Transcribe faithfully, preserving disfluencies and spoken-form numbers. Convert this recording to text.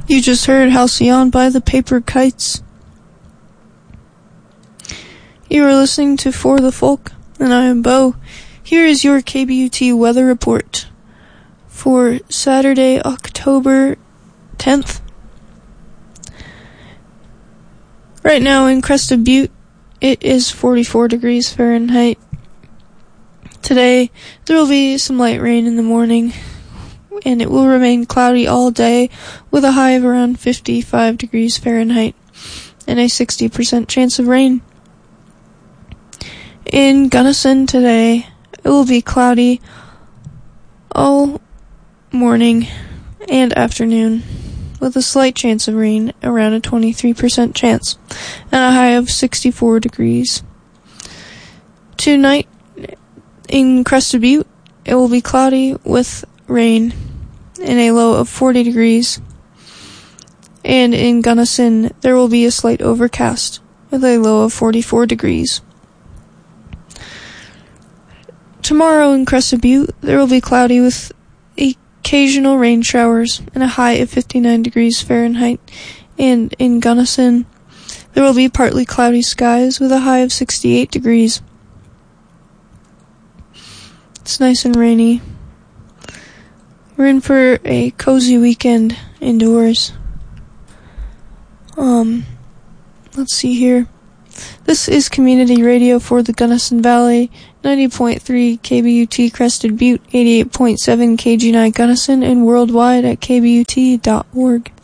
You just heard Halcyon by the Paper Kites. You are listening to For the Folk, and I am Bo. Here is your K B U T weather report for Saturday, October tenth. Right now in Crested Butte, it is forty-four degrees Fahrenheit. Today, there will be some light rain in the morning, and it will remain cloudy all day with a high of around fifty-five degrees Fahrenheit and a sixty percent chance of rain. In Gunnison today, it will be cloudy all morning and afternoon with a slight chance of rain, around a twenty-three percent chance, and a high of sixty-four degrees. Tonight, in Crested Butte, it will be cloudy with rain and a low of forty degrees. And in Gunnison, there will be a slight overcast with a low of forty-four degrees. Tomorrow in Crested Butte, there will be cloudy with occasional rain showers and a high of fifty-nine degrees Fahrenheit. And in Gunnison, there will be partly cloudy skies with a high of sixty-eight degrees. It's nice and rainy. We're in for a cozy weekend indoors. Um, let's see here. This is community radio for the Gunnison Valley, ninety point three K B U T Crested Butte, eighty-eight point seven K G nine Gunnison, and worldwide at K B U T dot org.